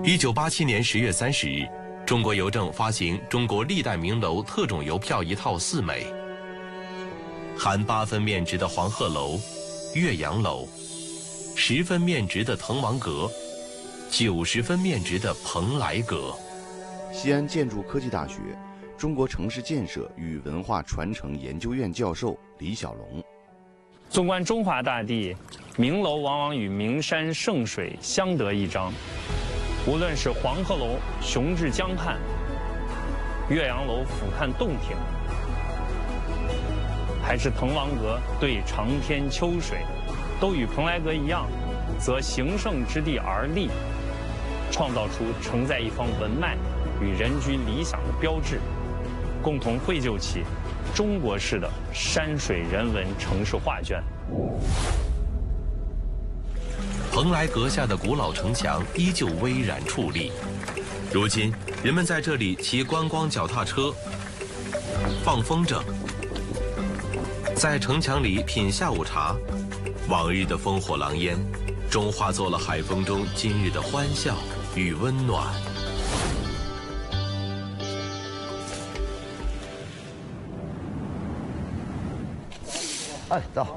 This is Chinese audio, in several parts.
1987年10月30日，中国邮政发行中国历代名楼特种邮票1套4枚，含8分面值的黄鹤楼、岳阳楼，10分面值的滕王阁，90分面值的蓬莱阁。 西安建筑科技大学中国城市建设与文化传承研究院教授李小龙。 纵观中华大地，名楼往往与名山圣水相得益彰。无论是黄鹤楼雄峙江畔，岳阳楼俯瞰洞庭，还是滕王阁对长天秋水，都与蓬莱阁一样，择形胜之地而立，创造出承载一方文脉与人居理想的标志，共同绘就起中国式的山水人文城市画卷。 蓬莱阁下的古老城墙依旧巍然矗立，如今人们在这里骑观光脚踏车、放风筝，在城墙里品下午茶，往日的烽火狼烟，终化作了海风中今日的欢笑与温暖。 哎，走。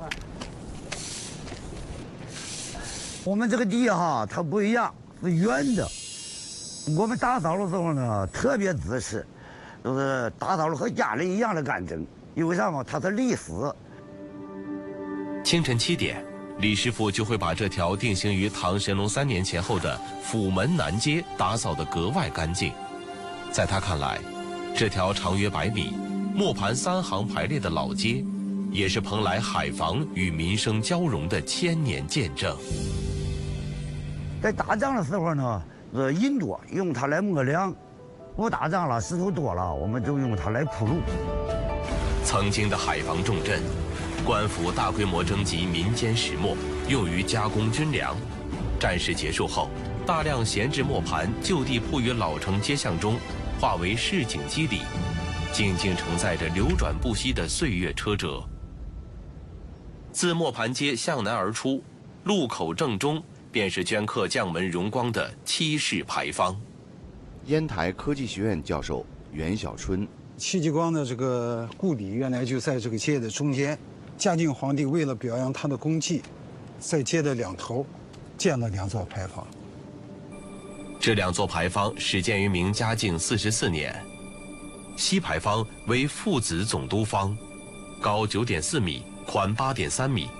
我们这个地哈，它不一样，是圆的。我们打扫的时候呢，特别仔细，就是打扫的和家里一样的干净。因为啥嘛？它是历史。 清晨7点，李师傅就会把这条定型于唐神龙3年前后的府门南街打扫得格外干净。在他看来，这条长约100米、磨盘3行排列的老街，也是蓬莱海防与民生交融的千年见证。 在打仗的时候呢，人多，用它来磨粮；不打仗了，石头多了，我们就用它来铺路。 曾经的海防重镇，官府大规模征集民间石磨，用于加工军粮。战事结束后，大量闲置磨盘就地铺于老城街巷中，化为市井肌理，静静承载着流转不息的岁月车辙。自磨盘街向南而出，路口正中便是镌刻将门荣光的7式牌坊。 烟台科技学院教授袁小春， 戚继光的这个故里原来就在这个街的中间，嘉靖皇帝为了表扬他的功绩，在街的两头建了2座牌坊。 这2座牌坊始建于明嘉靖44年，西牌坊为父子总督坊，高9.4米，宽8.3米。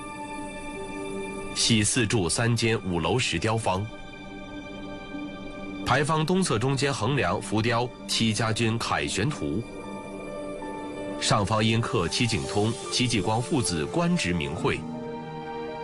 西4柱3间5楼石雕坊。牌坊东侧中间横梁浮雕戚家军凯旋图，上方阴刻戚景通、戚继光父子官职名讳，